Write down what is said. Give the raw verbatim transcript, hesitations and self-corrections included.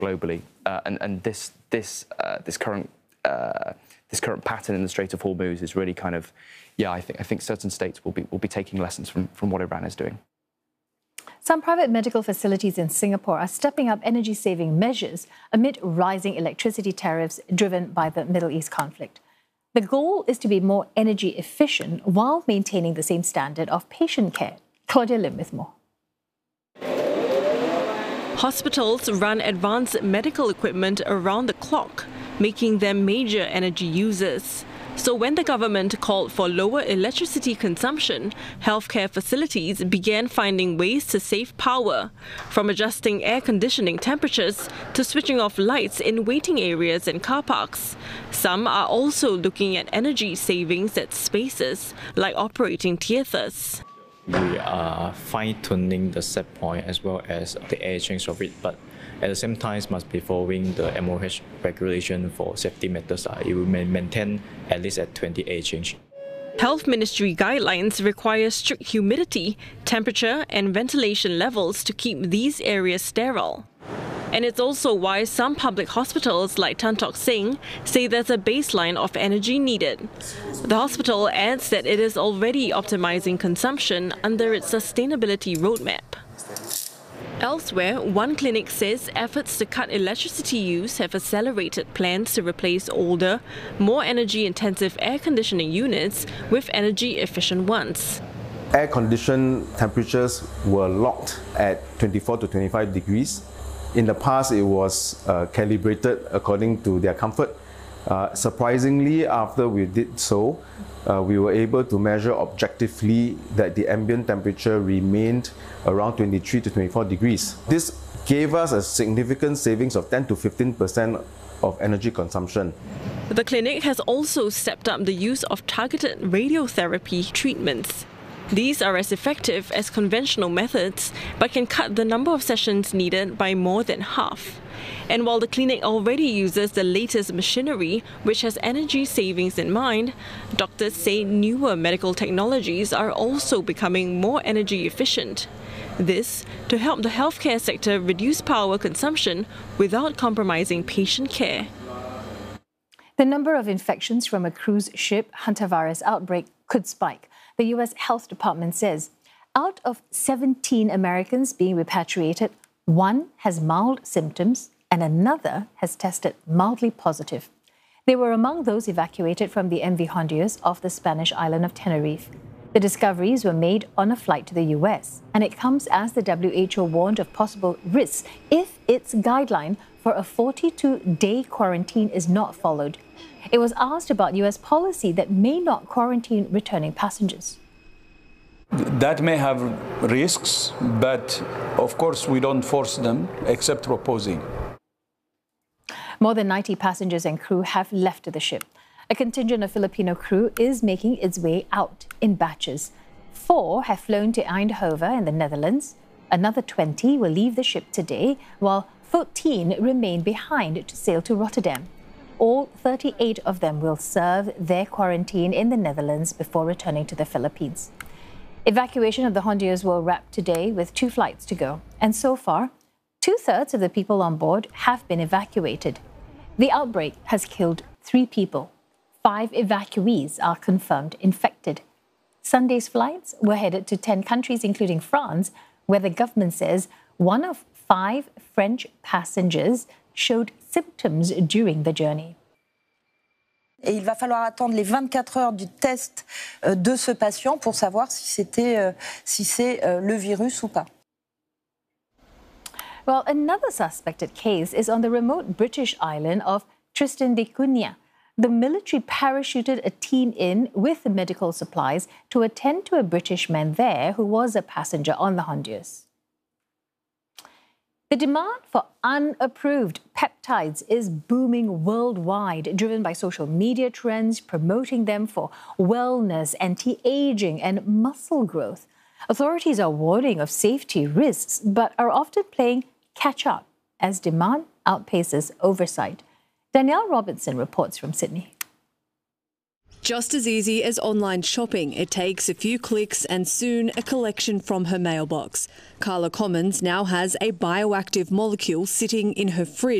globally, uh, and and this this uh, this current uh, this current pattern in the Strait of Hormuz is really kind of, yeah, I think I think certain states will be will be taking lessons from from what Iran is doing. Some private medical facilities in Singapore are stepping up energy-saving measures amid rising electricity tariffs driven by the Middle East conflict. The goal is to be more energy efficient while maintaining the same standard of patient care. Claudia Lim with more. Hospitals run advanced medical equipment around the clock, making them major energy users. So when the government called for lower electricity consumption, healthcare facilities began finding ways to save power, from adjusting air conditioning temperatures to switching off lights in waiting areas and car parks. Some are also looking at energy savings at spaces, like operating theatres. We are fine-tuning the set point as well as the air change of it, but at the same time, must be following the M O H regulation for safety matters. It will maintain at least at twenty air change. Health Ministry guidelines require strict humidity, temperature and ventilation levels to keep these areas sterile. And it's also why some public hospitals like Tan Tock Seng say there's a baseline of energy needed. The hospital adds that it is already optimizing consumption under its sustainability roadmap. Elsewhere, one clinic says efforts to cut electricity use have accelerated plans to replace older, more energy-intensive air conditioning units with energy-efficient ones. Air-conditioned temperatures were locked at twenty-four to twenty-five degrees. In the past, it was uh, calibrated according to their comfort. Uh, surprisingly, after we did so, uh, we were able to measure objectively that the ambient temperature remained around twenty-three to twenty-four degrees. This gave us a significant savings of ten to fifteen percent of energy consumption. The clinic has also stepped up the use of targeted radiotherapy treatments. These are as effective as conventional methods, but can cut the number of sessions needed by more than half. And while the clinic already uses the latest machinery, which has energy savings in mind, doctors say newer medical technologies are also becoming more energy efficient. This to help the healthcare sector reduce power consumption without compromising patient care. The number of infections from a cruise ship hantavirus outbreak could spike. The U S Health Department says out of seventeen Americans being repatriated, one has mild symptoms and another has tested mildly positive. They were among those evacuated from the M V Honduras off the Spanish island of Tenerife. The discoveries were made on a flight to the U S, and it comes as the W H O warned of possible risks if its guideline for a forty-two day quarantine is not followed. It was asked about U S policy that may not quarantine returning passengers. That may have risks, but of course we don't force them except proposing. More than ninety passengers and crew have left the ship. A contingent of Filipino crew is making its way out in batches. Four have flown to Eindhoven in the Netherlands. Another twenty will leave the ship today, while fourteen remain behind to sail to Rotterdam. All thirty-eight of them will serve their quarantine in the Netherlands before returning to the Philippines. Evacuation of the Honduras will wrap today with two flights to go. And so far, two-thirds of the people on board have been evacuated. The outbreak has killed three people. Five evacuees are confirmed infected. Sunday's flights were headed to ten countries, including France, where the government says one of five French passengers showed symptoms during the journey. Et il va falloir attendre les vingt-quatre heures du test de ce patient pour savoir si c'était, si c'est le virus ou pas. Well, another suspected case is on the remote British island of Tristan da Cunha. The military parachuted a team in with medical supplies to attend to a British man there who was a passenger on the Honduras. The demand for unapproved peptides is booming worldwide, driven by social media trends promoting them for wellness, anti-aging and muscle growth. Authorities are warning of safety risks, but are often playing catch-up as demand outpaces oversight. Danielle Robinson reports from Sydney. just as easy as online shopping. It takes a few clicks and soon a collection from her mailbox. Carla Commons now has a bioactive molecule sitting in her fridge